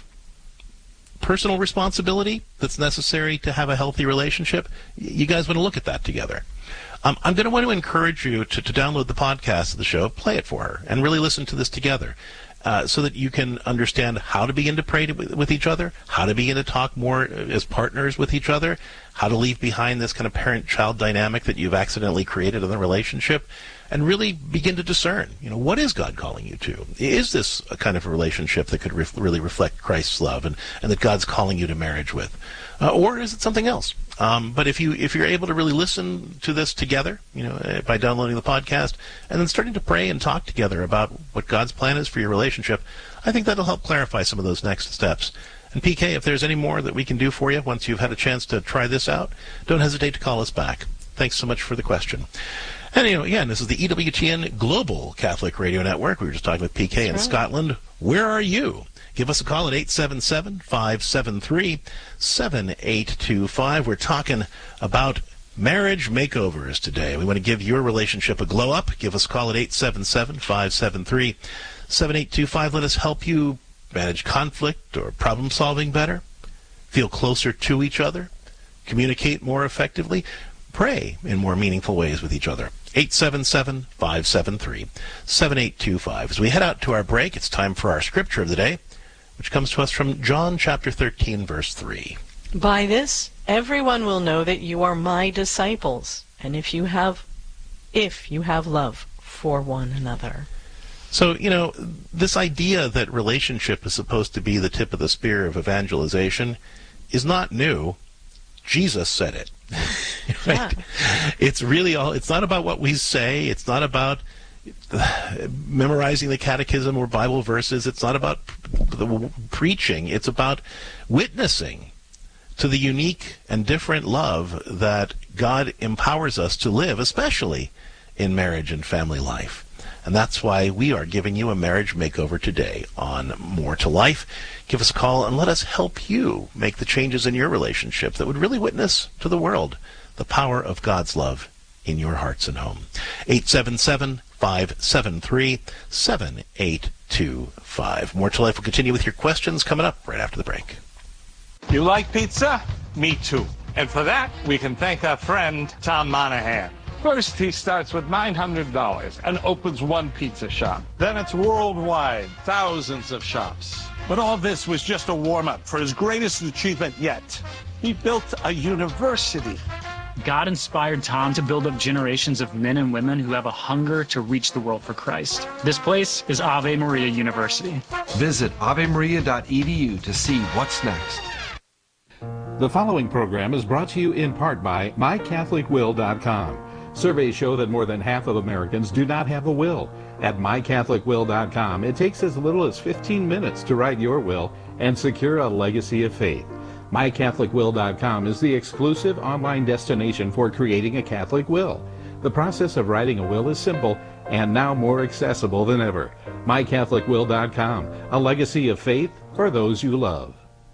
personal responsibility that's necessary to have a healthy relationship. You guys want to look at that together. Um, I'm going to want to encourage you to, to download the podcast of the show, play it for her, and really listen to this together uh, so that you can understand how to begin to pray to, with each other, how to begin to talk more as partners with each other, how to leave behind this kind of parent-child dynamic that you've accidentally created in the relationship, and really begin to discern, you know, what is God calling you to? Is this a kind of a relationship that could ref- really reflect Christ's love and, and that God's calling you to marriage with? Uh, or is it something else? Um, but if, you, if you're able to really listen to this together, you know, uh, by downloading the podcast and then starting to pray and talk together about what God's plan is for your relationship, I think that'll help clarify some of those next steps. And P K, if there's any more that we can do for you once you've had a chance to try this out, don't hesitate to call us back. Thanks so much for the question. And, you know, again, this is the E W T N Global Catholic Radio Network. We were just talking with P K in Scotland. Where are you? Give us a call at eight seven seven, five seven three, seven eight two five. We're talking about marriage makeovers today. We want to give your relationship a glow up. Give us a call at eight seven seven, five seven three, seven eight two five. Let us help you manage conflict or problem solving better, feel closer to each other, communicate more effectively, pray in more meaningful ways with each other. eight seven seven, five seven three, seven eight two five. As we head out to our break, it's time for our scripture of the day, which comes to us from John chapter thirteen, verse three. By this, everyone will know that you are my disciples, and if you have, if you have love for one another. So, you know, this idea that relationship is supposed to be the tip of the spear of evangelization is not new. Jesus said it. Right? Yeah. It's really all, it's not about what we say. It's not about memorizing the catechism or Bible verses. It's not about the preaching. It's about witnessing to the unique and different love that God empowers us to live, especially in marriage and family life. And that's why we are giving you a marriage makeover today on More to Life. Give us a call and let us help you make the changes in your relationship that would really witness to the world the power of God's love in your hearts and home. eight seven seven, five seven three, seven eight two five. More to Life will continue with your questions coming up right after the break. You like pizza? Me too. And for that, we can thank our friend Tom Monahan. First, he starts with nine hundred dollars and opens one pizza shop. Then it's worldwide, thousands of shops. But all this was just a warm-up for his greatest achievement yet. He built a university. God inspired Tom to build up generations of men and women who have a hunger to reach the world for Christ. This place is Ave Maria University. Visit ave maria dot e d u to see what's next. The following program is brought to you in part by my catholic will dot com. Surveys show that more than half of Americans do not have a will. At my catholic will dot com, it takes as little as fifteen minutes to write your will and secure a legacy of faith. my catholic will dot com is the exclusive online destination for creating a Catholic will. The process of writing a will is simple and now more accessible than ever. my catholic will dot com, a legacy of faith for those you love.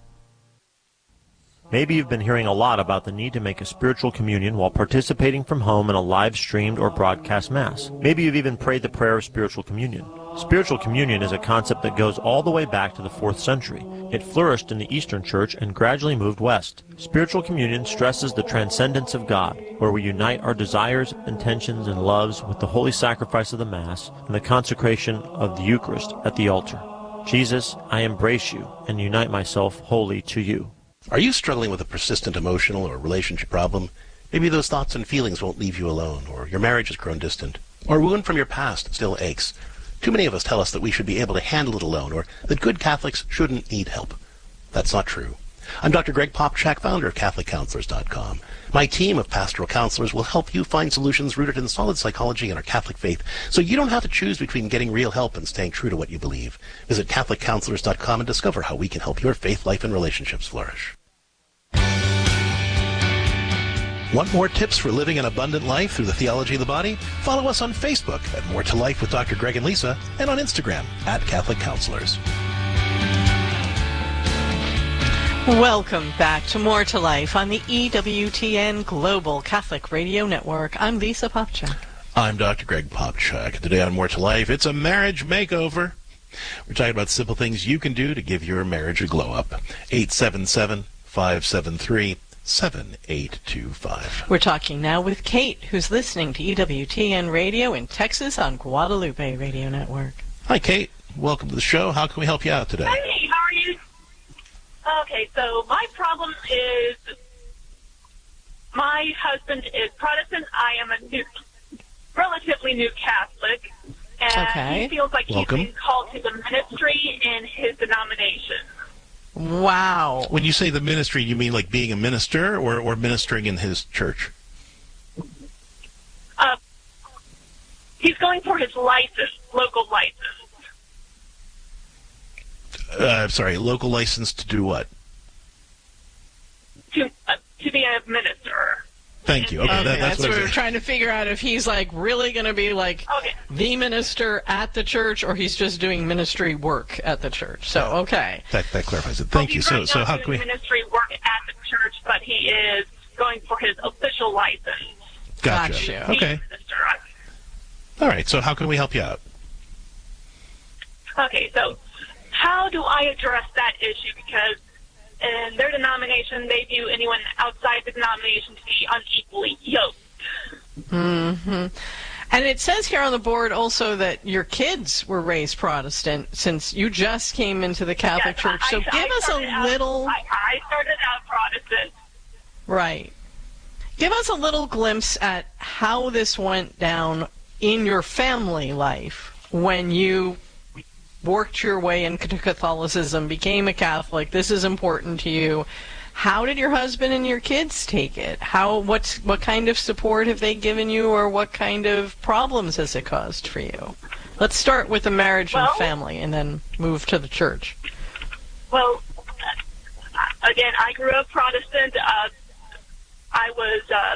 Maybe you've been hearing a lot about the need to make a spiritual communion while participating from home in a live-streamed or broadcast Mass. Maybe you've even prayed the prayer of spiritual communion. Spiritual communion is a concept that goes all the way back to the fourth century. It flourished in the Eastern Church and gradually moved west. Spiritual communion stresses the transcendence of God, where we unite our desires, intentions, and loves with the holy sacrifice of the Mass and the consecration of the Eucharist at the altar. Jesus, I embrace you and unite myself wholly to you. Are you struggling with a persistent emotional or relationship problem? Maybe those thoughts and feelings won't leave you alone, or your marriage has grown distant, or a wound from your past still aches. Too many of us tell us that we should be able to handle it alone, or that good Catholics shouldn't need help. That's not true. I'm Doctor Greg Popchak, founder of Catholic Counselors dot com. My team of pastoral counselors will help you find solutions rooted in solid psychology and our Catholic faith, so you don't have to choose between getting real help and staying true to what you believe. Visit Catholic Counselors dot com and discover how we can help your faith life and relationships flourish. Want more tips for living an abundant life through the theology of the body? Follow us on Facebook at More to Life with Doctor Greg and Lisa, and on Instagram at Catholic Counselors. Welcome back to More to Life on the E W T N Global Catholic Radio Network. I'm Lisa Popchak. I'm Doctor Greg Popchak. Today on More to Life, it's a marriage makeover. We're talking about simple things you can do to give your marriage a glow up. eight seven seven, five seven three, seven eight two five. We're talking now with Kate, who's listening to E W T N Radio in Texas on Guadalupe Radio Network. Hi, Kate. Welcome to the show. How can we help you out today? Hey, how are you? Okay, so my problem is my husband is Protestant. I am a new, relatively new Catholic, and okay. he feels like Welcome. he's been called to the ministry in his denomination. Wow. When you say the ministry, you mean like being a minister or, or ministering in his church? Uh, he's going for his license, local license. Uh, sorry, local license to do what? To uh, to be a minister. Thank you. Okay, Okay, that, that's, that's what what I we're was trying to figure out, if he's like really going to be like Okay. the minister at the church, or he's just doing ministry work at the church. So, okay. That, that clarifies it. Thank well, you. He's So, right so now how doing can we? ministry work at the church, but he is going for his official license. Gotcha. Gotcha. Okay. Minister. All right. So, how can we help you out? Okay, so how do I address that issue? Because in their denomination, they view anyone outside the denomination to be unequally yoked. hmm And it says here on the board also that your kids were raised Protestant since you just came into the Catholic Yes, Church. I- So I- give I us started a out- little... I, I started out Protestant. Right. Give us a little glimpse at how this went down in your family life when you worked your way into Catholicism, became a Catholic. This is important to you. How did your husband and your kids take it? How what's what kind of support have they given you, or what kind of problems has it caused for you? Let's start with the marriage Well, and family, and then move to the church. Well, uh, again, I grew up Protestant. Uh, I was uh,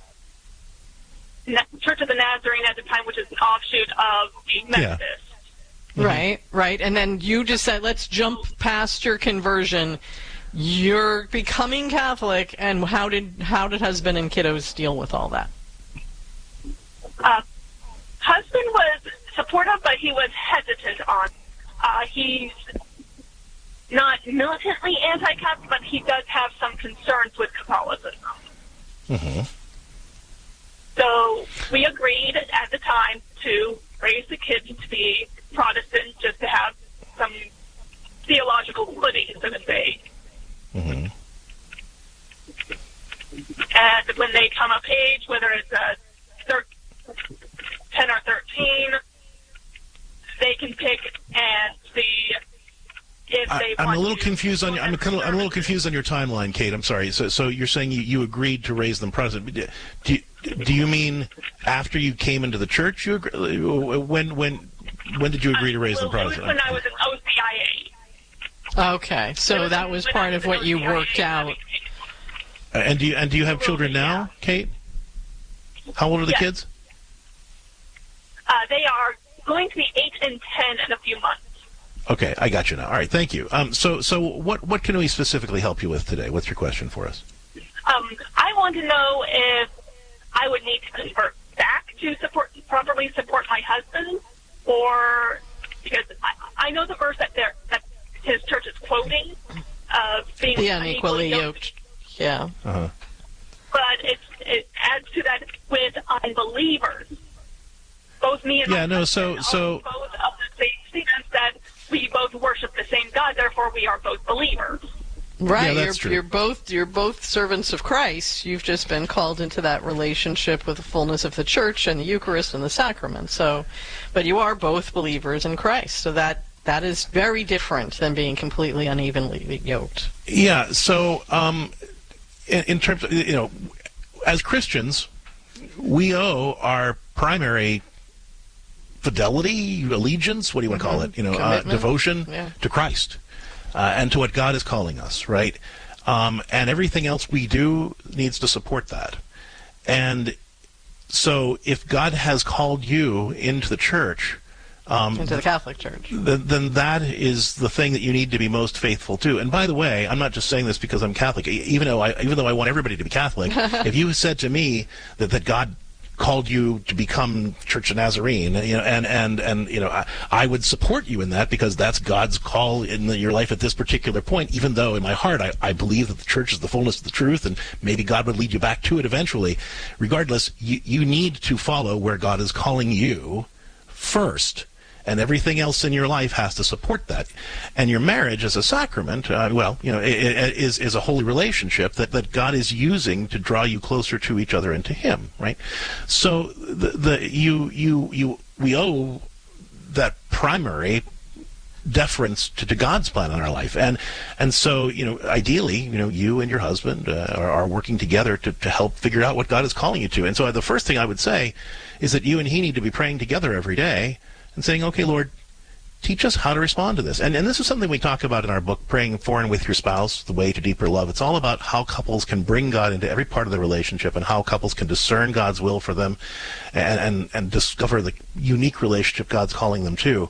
Na- Church of the Nazarene at the time, which is an offshoot of the Methodist. Mm-hmm. Right, right. And then you just said, let's jump past your conversion. You're becoming Catholic, and how did how did husband and kiddos deal with all that? Uh, husband was supportive, but he was hesitant on. Uh, he's not militantly anti-Catholic, but he does have some concerns with Catholicism. Mm-hmm. So we agreed at the time to raise the kids to be Protestant, just to have some theological footing, so to say. Mm-hmm. And when they come of age, whether it's uh, thir- ten or thirteen, they can pick and see if they I, I'm want a little to confused on. join I'm, the kind of, I'm a little confused on your timeline, Kate. I'm sorry. So, so you're saying you, you agreed to raise them Protestant? Do you, do you mean after you came into the church? You agree, when when when did you agree to raise well, them it was Protestant? when I was in O C I A. Okay, so that was part of what you worked out. Uh, and do you and do you have children now, Kate? How old are the Yes. kids? Uh, they are going to be eight and ten in a few months. Okay, I got you now. All right, thank you. Um, so so what what can we specifically help you with today? What's your question for us? Um, I want to know if I would need to convert back to support properly support my husband, or because I, I know the verse that there that his church is quoting of being The unequally yoked. Yeah. Uh-huh. but it it adds to that with unbelievers. Both me and Yeah, my no, so husband so are both of the same stance that we both worship worship the same God, therefore we are both believers. Right, Yeah, that's you're, true. you're both you're both servants of Christ. You've just been called into that relationship with the fullness of the church and the Eucharist and the sacrament. So, but you are both believers in Christ. So that that is very different than being completely unevenly yoked. Yeah. So, um, in, in terms of, you know, as Christians, we owe our primary fidelity, allegiance, what do you want to call it? You know, uh, devotion Yeah. to Christ. Uh, and to what God is calling us, right? Um, and everything else we do needs to support that. And so if God has called you into the church, um, Into the Catholic Church. then, then that is the thing that you need to be most faithful to. And by the way, I'm not just saying this because I'm Catholic. E- Even though I, even though I want everybody to be Catholic, if you said to me that, that God called you to become Church of Nazarene, you know, and and and you know, I, I would support you in that because that's God's call in the, your life at this particular point. Even though in my heart I, I believe that the Church is the fullness of the truth, and maybe God would lead you back to it eventually. Regardless, you you need to follow where God is calling you first. And everything else in your life has to support that. And your marriage as a sacrament, uh, well, you know, it, it is is a holy relationship that, that God is using to draw you closer to each other and to Him, right? So the the you you you we owe that primary deference to, to God's plan in our life, and and so you know, ideally, you know, you and your husband uh, are, are working together to to help figure out what God is calling you to. And so the first thing I would say is that you and he need to be praying together every day and saying, okay, Lord, teach us how to respond to this. And and this is something we talk about in our book, Praying For and With Your Spouse, The Way to Deeper Love. It's all about how couples can bring God into every part of the relationship and how couples can discern God's will for them and, and, and discover the unique relationship God's calling them to.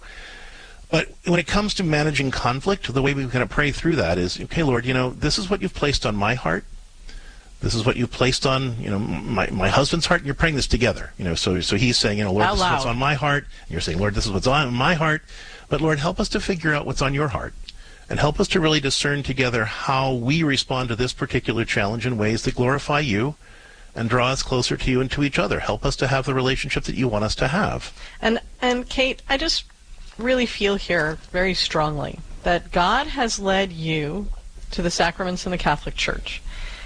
But when it comes to managing conflict, the way we kind of pray through that is, okay, Lord, you know, this is what you've placed on my heart. This is what you've placed on, you know, my, my husband's heart, and you're praying this together. You know, so so he's saying, you know, Lord, Out this is what's loud. on my heart. And you're saying, Lord, this is what's on my heart. But Lord, help us to figure out what's on your heart. And help us to really discern together how we respond to this particular challenge in ways that glorify you and draw us closer to you and to each other. Help us to have the relationship that you want us to have. And and Kate, I just really feel here very strongly that God has led you to the sacraments in the Catholic Church.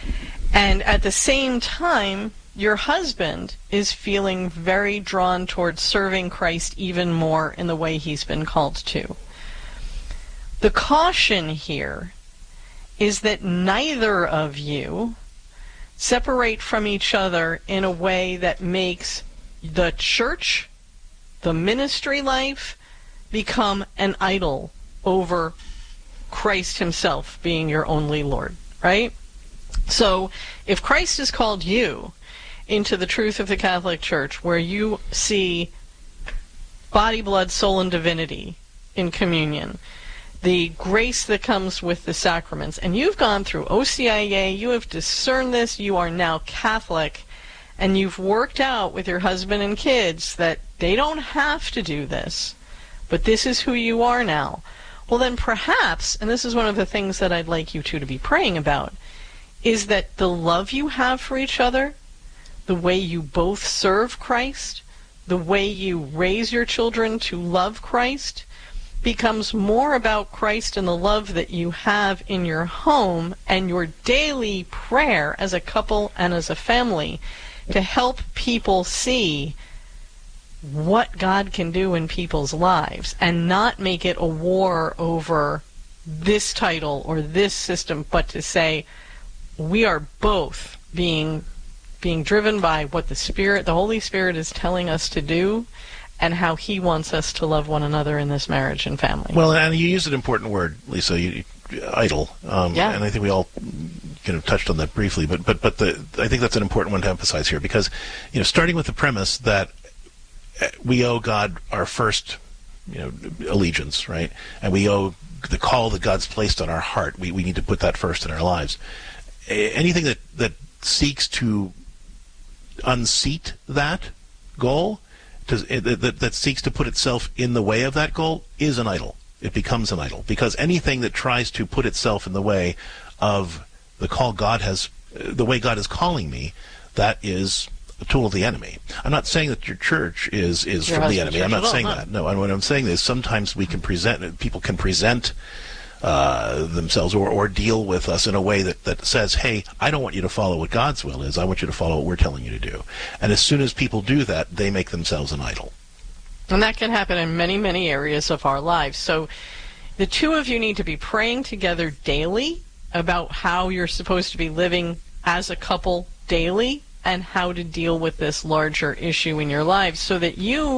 And at the same time, your husband is feeling very drawn towards serving Christ even more in the way he's been called to. The caution here is that neither of you separate from each other in a way that makes the church, the ministry life, become an idol over Christ himself being your only Lord, right? So if Christ has called you into the truth of the Catholic Church, where you see body, blood, soul, and divinity in communion, the grace that comes with the sacraments, and you've gone through O C I A, you have discerned this, you are now Catholic, and you've worked out with your husband and kids that they don't have to do this, but this is who you are now. Well, then perhaps, and this is one of the things that I'd like you two to be praying about, is that the love you have for each other, the way you both serve Christ, the way you raise your children to love Christ, becomes more about Christ and the love that you have in your home and your daily prayer as a couple and as a family to help people see what God can do in people's lives and not make it a war over this title or this system, but to say, we are both being being driven by what the Spirit, the Holy Spirit, is telling us to do, and how He wants us to love one another in this marriage and family. Well, and you used an important word, Lisa, you, idol. Um, Yeah. And I think we all kind of touched on that briefly, but but but the I think that's an important one to emphasize here because, you know, starting with the premise that we owe God our first, you know, allegiance, right? And we owe the call that God's placed on our heart. We we need to put that first in our lives. Anything that, that seeks to unseat that goal, to, that, that seeks to put itself in the way of that goal, is an idol. It becomes an idol. Because anything that tries to put itself in the way of the call God has, the way God is calling me, that is a tool of the enemy. I'm not saying that your church is is Your from the husband's enemy. I'm church not at saying all, that. No, and what I'm saying is sometimes we can present people can present uh, themselves or, or deal with us in a way that, that says, hey, I don't want you to follow what God's will is. I want you to follow what we're telling you to do. And as soon as people do that, they make themselves an idol. And that can happen in many, many areas of our lives. So the two of you need to be praying together daily about how you're supposed to be living as a couple daily and how to deal with this larger issue in your lives so that you